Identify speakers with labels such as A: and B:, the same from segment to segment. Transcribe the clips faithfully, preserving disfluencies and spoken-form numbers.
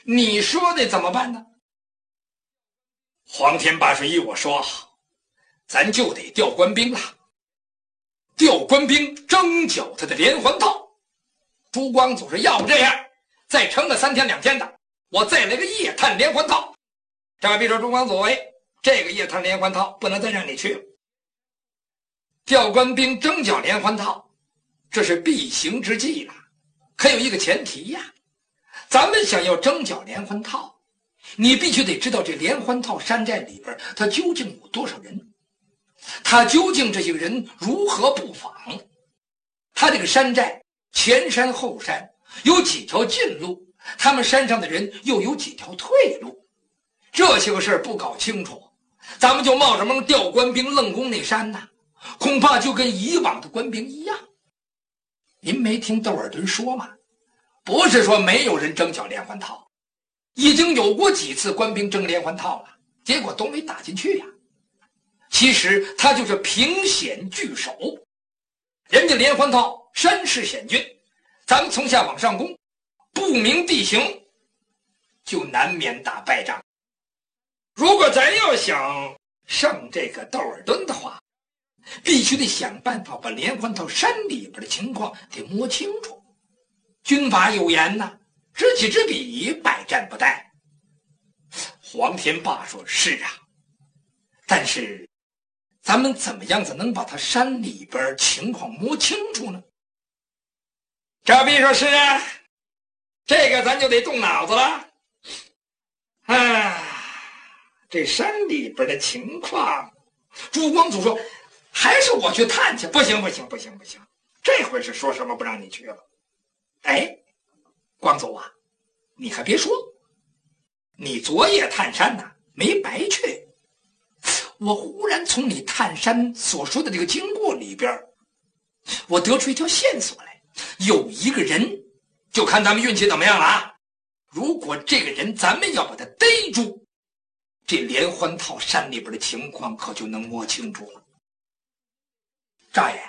A: 你说得怎么办呢？黄天霸说：“依我说，咱就得调官兵了。调官兵征剿他的连环套。”朱光祖说：“要不这样，再撑个三天两天的，我再来个夜探连环套。”张必说：“朱光祖，哎，这个夜探连环套不能再让你去了。调官兵征剿连环套，这是必行之计了。可有一个前提呀，咱们想要征剿连环套，你必须得知道这连环套山寨里边它究竟有多少人，他究竟这些人如何布防，他这个山寨前山后山有几条近路，他们山上的人又有几条退路，这些个事儿不搞清楚，咱们就冒着蒙调官兵愣攻那山呐，恐怕就跟以往的官兵一样。您没听窦尔敦说吗？不是说没有人征剿连环套，已经有过几次官兵征连环套了，结果都没打进去呀。其实他就是凭险据守，人家连环套山势险峻，咱们从下往上攻，不明地形，就难免打败仗。如果咱要想胜这个窦尔敦的话，必须得想办法把连环套山里边的情况得摸清楚。军法有言呐，知己知彼，百战不殆。黄天霸说：“是啊，但是咱们怎么样才能把他山里边情况摸清楚呢？”赵弼说：“是啊，这个咱就得动脑子了。啊，这山里边的情况。”朱光祖说：“还是我去探去。”不行不行不行不行，这回是说什么不让你去了。哎，光祖啊，你还别说，你昨夜探山呢，没白去。我忽然从你探山所说的这个经过里边，我得出一条线索来，有一个人，就看咱们运气怎么样了啊。如果这个人咱们要把他逮住，这连环套山里边的情况可就能摸清楚了。赵爷，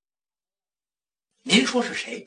A: 您说是谁？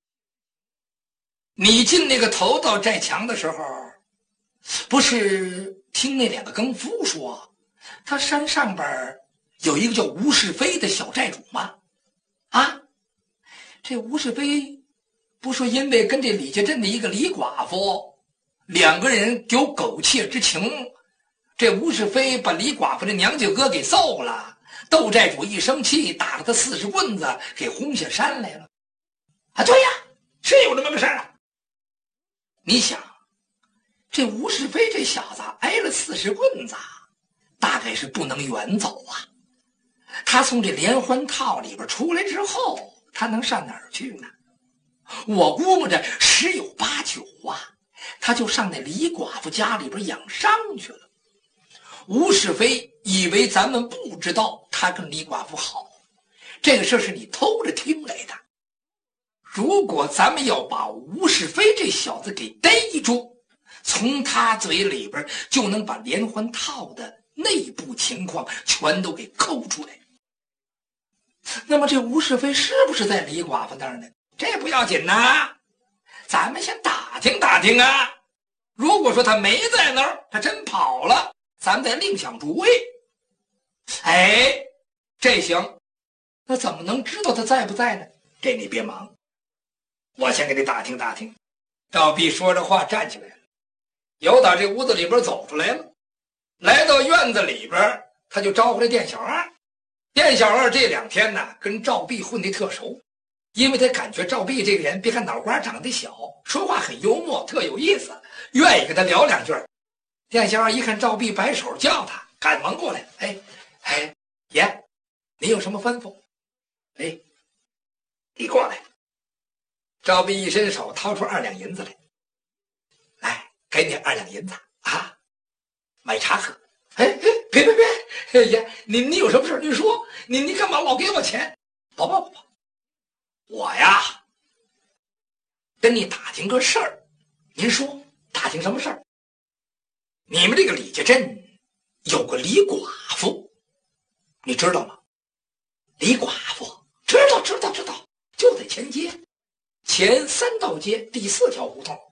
A: 你进那个头道寨墙的时候，不是听那两个更夫说，他山上边有一个叫吴世飞的小寨主吗？啊，这吴世飞不说因为跟这李家镇的一个李寡妇两个人有苟且之情，这吴世飞把李寡妇的娘家哥给揍了，窦寨主一生气打了他四十棍子，给轰下山来了。啊，对呀，是有这么个事儿啊。你想，这吴世飞这小子挨了四十棍子，大概是不能远走啊。他从这连环套里边出来之后，他能上哪儿去呢？我估摸着十有八九啊，他就上那李寡妇家里边养伤去了。吴世飞以为咱们不知道他跟李寡妇好，这个事是你偷着听来的。如果咱们要把吴世飞这小子给逮住，从他嘴里边就能把连环套的内部情况全都给抠出来。那么这吴世飞是不是在李寡妇那儿呢？这不要紧呐，咱们先打听打听啊。如果说他没在那儿，他真跑了，咱们再另想主意。哎，这行，那怎么能知道他在不在呢？这你别忙，我先给你打听打听。赵弼说着话站起来了，由打这屋子里边走出来了，来到院子里边，他就招呼这店小二。店小二这两天呢，跟赵弼混得特熟，因为他感觉赵弼这个人，别看脑瓜长得小，说话很幽默，特有意思，愿意跟他聊两句。店小二一看赵弼摆手叫他，赶忙过来，哎哎，爷，你有什么吩咐？哎，你过来。赵弼一伸手掏出二两银子来，来，给你二两银子啊，买茶喝。哎哎，别别别，爷，你你有什么事您说，你你干嘛老给我钱？不不不不，我呀，跟你打听个事儿。您说打听什么事儿？你们这个李家镇有个李寡妇，你知道吗？李寡妇知道知道知道，就在前街，前三道街第四条胡同，